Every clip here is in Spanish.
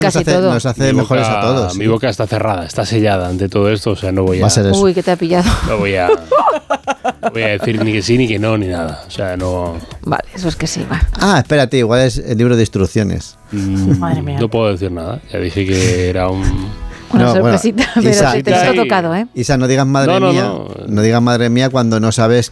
Nos hace mejores a todos. Mi boca está cerrada, está sellada ante todo esto, o sea, no voy a... Uy, que te ha pillado. No voy a decir ni que sí ni que no, ni nada. O sea, no... Vale, eso es que sí, va. Espérate, igual es el libro de instrucciones. Madre mía. No puedo decir nada. Ya dije que era una sorpresita, pero Isa, te lo he tocado, ¿eh? Isa, no digas madre mía. No digas madre mía cuando no sabes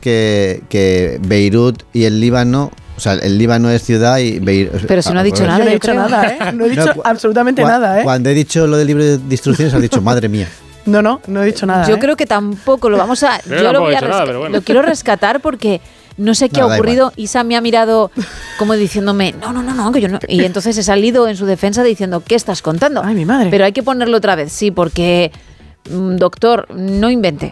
que Beirut y el Líbano... O sea, el Líbano es ciudad y Beirut... Pero si no ha dicho nada, yo no he dicho nada, ¿eh? No he dicho absolutamente nada, ¿eh? Cuando he dicho lo del libro de instrucciones, has dicho madre mía. No he dicho nada. Yo creo que tampoco lo vamos a... Yo lo voy a lo quiero rescatar porque no sé qué ha ocurrido. Isa me ha mirado como diciéndome, no, que yo no... Y entonces he salido en su defensa diciendo, ¿qué estás contando? Ay, mi madre. Pero hay que ponerlo otra vez, sí, porque, doctor, no invente,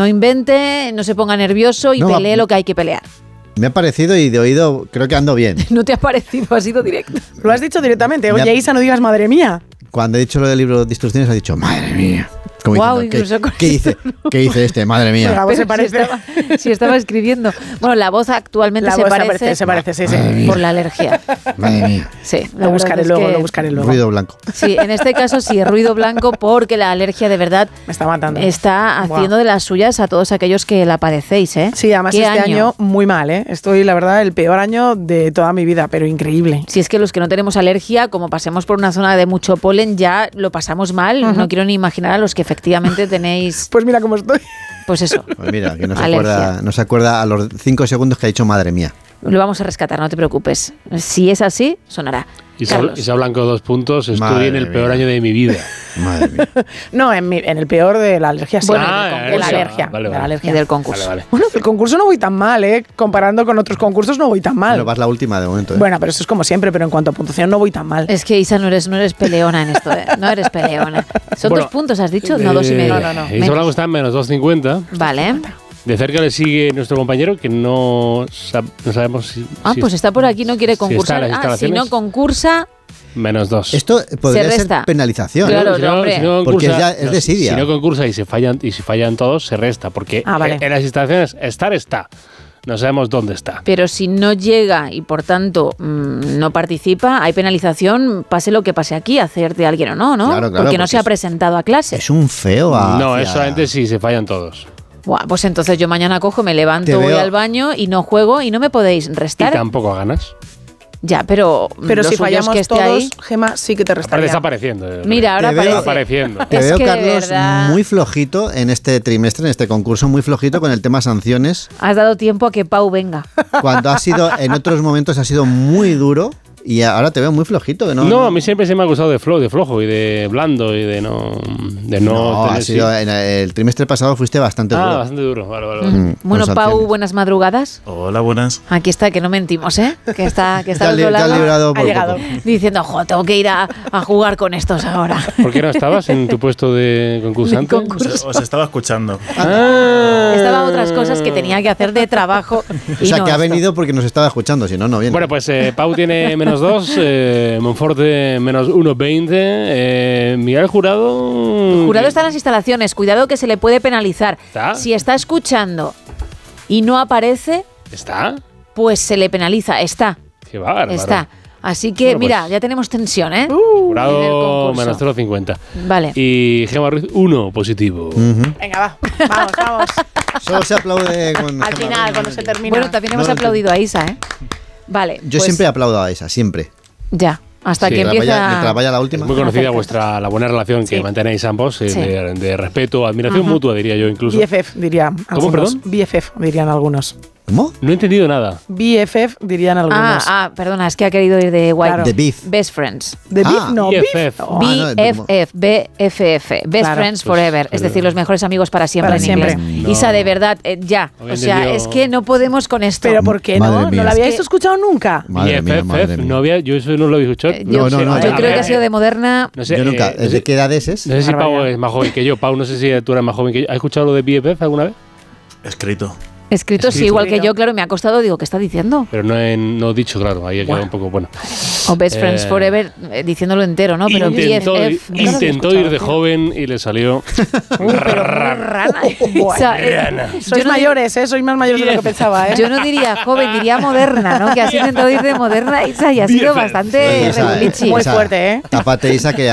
no se ponga nervioso y pelee lo que hay que pelear. Me ha parecido y de oído creo que ando bien. No te ha parecido, ha sido directo. Lo has dicho directamente. Oye, Isa, no digas madre mía. Cuando he dicho lo del libro de instrucciones, ha dicho madre mía. Wow, diciendo, ¿qué dice este? Madre mía. La voz se parece. Si estaba escribiendo. Bueno, la voz actualmente se parece, sí. Por la alergia. Madre mía. Sí. Lo buscaré luego. Ruido blanco. Sí, en este caso sí, ruido blanco porque la alergia de verdad me está matando. Está haciendo de las suyas a todos aquellos que la padecéis, ¿eh? Sí, además este año muy mal, ¿eh? Estoy, la verdad, el peor año de toda mi vida, pero increíble. Si es que los que no tenemos alergia, como pasemos por una zona de mucho polen, ya lo pasamos mal. Uh-huh. No quiero ni imaginar a los que efectivamente tenéis... Pues mira cómo estoy. Pues eso. Pues mira, que no se acuerda a los 5 segundos que ha dicho madre mía. Lo vamos a rescatar, no te preocupes. Si es así, sonará. Isa Blanco, 2 puntos. Estoy en el peor año de mi vida. Madre mía. No, en el peor de la alergia, sí. Bueno, de la alergia. Vale. De la alergia. Y del concurso. Vale. Bueno, el concurso no voy tan mal, ¿eh? Comparando con otros concursos no voy tan mal. Pero vas la última de momento, ¿eh? Bueno, pero eso es como siempre, pero en cuanto a puntuación no voy tan mal. Es que Isa, no eres peleona en esto, ¿eh? No eres peleona. Son 2 puntos, ¿has dicho? No, 2,5. No. Isa Blanco está en menos 2,50. Vale. De cerca le sigue nuestro compañero, que no sabemos si... pues está por aquí, no quiere concursar. Si no concursa... Menos 2. Esto podría ser penalización. Claro, si no concursa, porque ya es desidia. Si no concursa y si fallan todos, se resta. Porque en las instalaciones está. No sabemos dónde está. Pero si no llega y por tanto no participa, hay penalización, pase lo que pase aquí, hacerte a alguien o no, ¿no? Claro, porque no se ha presentado a clase. Es un feo. No, es solamente si se fallan todos. Pues entonces yo mañana cojo, me levanto, voy al baño y no juego y no me podéis restar. Y tampoco ganas. Ya, pero si fallamos que todos, ahí, Gema, sí que te restaría. Está apareciendo. Mira, ahora está apareciendo. Te veo, Carlos, muy flojito en este trimestre, en este concurso, muy flojito con el tema sanciones. Has dado tiempo a que Pau venga. Cuando en otros momentos ha sido muy duro. Y ahora te veo muy flojito. No, a mí siempre se me ha acusado de flojo y de blando y de no ha sido, en el trimestre pasado fuiste bastante duro. Bastante duro. Vale. Bueno, Pau, buenas madrugadas. Hola, buenas. Aquí está, que no mentimos, ¿eh? Que está al otro lado. Ha llegado. Diciendo, tengo que ir a jugar con estos ahora. ¿Por qué no estabas en tu puesto de concursante? Os estaba escuchando. Estaba otras cosas que tenía que hacer de trabajo. O sea, que ha venido porque nos estaba escuchando, si no viene. Bueno, pues Pau tiene menos 2, Monforte menos 1,20, Miguel Jurado... El jurado está en las instalaciones, cuidado que se le puede penalizar. ¿Está? Si está escuchando y no aparece... ¿Está? Pues se le penaliza, está. Qué bárbaro. Está. Así que, pues, mira, ya tenemos tensión, ¿eh? Jurado menos 0,50. Vale. Y Gemma Ruiz, 1 positivo. Venga, vamos. Solo se aplaude al final, cuando se termina. Bueno, también hemos aplaudido a Isa, ¿eh? Vale. Yo siempre aplaudo a Isa, siempre. Ya. Hasta que empieza... Mientras vaya la última. Es muy conocida la buena relación que mantenéis ambos, de respeto, admiración mutua, diría yo incluso. BFF, dirían algunos. ¿Cómo, perdón? BFF, dirían algunos. ¿Cómo? No he entendido nada. BFF, dirían algunos. Perdona, es que ha querido ir de White. Claro. The Beef. Best Friends. The Beef, no. BFF. BFF. Best Friends Forever. Es decir, los mejores amigos para siempre inglés. No. Isa, de verdad, ya. O sea, es que no podemos con esto. ¿Pero por qué no? ¿No lo habíais escuchado nunca? BFF, yo eso no lo había escuchado. Yo creo que ha sido de Moderna. No sé, yo nunca. ¿De qué edad es? No sé si Pau es más joven que yo. Pau, no sé si tú eres más joven que yo. ¿Has escuchado lo de BFF alguna vez? Escrito, sí, igual que yo, claro, me ha costado, digo, ¿qué está diciendo? Pero no dicho, claro, ahí ha quedado un poco bueno. O Best Friends Forever, diciéndolo entero, ¿no? Pero intentó ir de joven y le salió... rana. Sois mayores, ¿eh? Sois más mayores de lo que pensaba, ¿eh? Yo no diría joven, diría moderna, ¿no? Que has intentado ir de moderna, Isa, y ha sido bastante regulichi. Muy fuerte, ¿eh? Tápate, Isa, que